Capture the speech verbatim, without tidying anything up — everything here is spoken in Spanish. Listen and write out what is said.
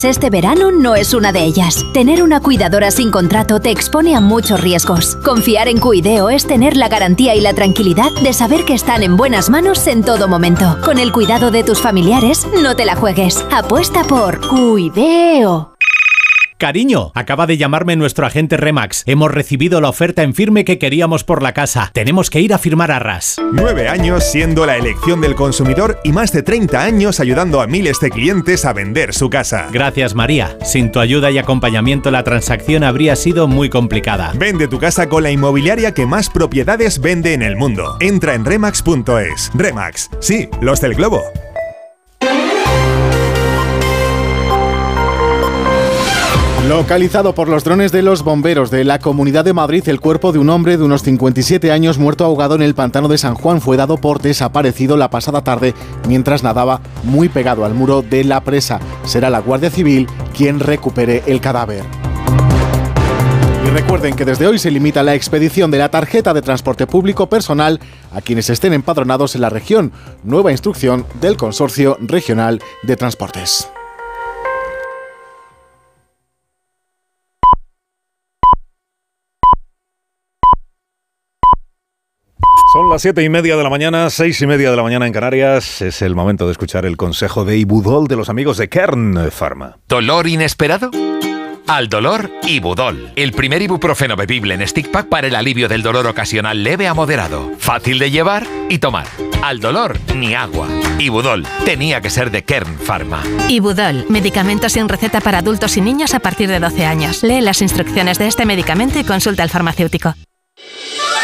Este verano no es una de ellas. Tener una cuidadora sin contrato te expone a muchos riesgos. Confiar en Cuideo es tener la garantía y la tranquilidad de saber que están en buenas manos en todo momento. Con el cuidado de tus familiares, no te la juegues. Apuesta por Cuideo. Cariño, acaba de llamarme nuestro agente Remax. Hemos recibido la oferta en firme que queríamos por la casa. Tenemos que ir a firmar arras. Nueve años siendo la elección del consumidor y más de treinta años ayudando a miles de clientes a vender su casa. Gracias, María. Sin tu ayuda y acompañamiento la transacción habría sido muy complicada. Vende tu casa con la inmobiliaria que más propiedades vende en el mundo. Entra en remax punto es. Remax, sí, los del globo. Localizado por los drones de los bomberos de la Comunidad de Madrid, el cuerpo de un hombre de unos cincuenta y siete años muerto ahogado en el pantano de San Juan fue dado por desaparecido la pasada tarde mientras nadaba muy pegado al muro de la presa. Será la Guardia Civil quien recupere el cadáver. Y recuerden que desde hoy se limita la expedición de la tarjeta de transporte público personal a quienes estén empadronados en la región. Nueva instrucción del Consorcio Regional de Transportes. Son las siete y media de la mañana, seis y media de la mañana en Canarias. Es el momento de escuchar el consejo de Ibudol de los amigos de Kern Pharma. ¿Dolor inesperado? Al dolor, Ibudol. El primer ibuprofeno bebible en stick pack para el alivio del dolor ocasional leve a moderado. Fácil de llevar y tomar. Al dolor, ni agua. Ibudol. Tenía que ser de Kern Pharma. Ibudol. Medicamento sin receta para adultos y niños a partir de doce años. Lee las instrucciones de este medicamento y consulta al farmacéutico.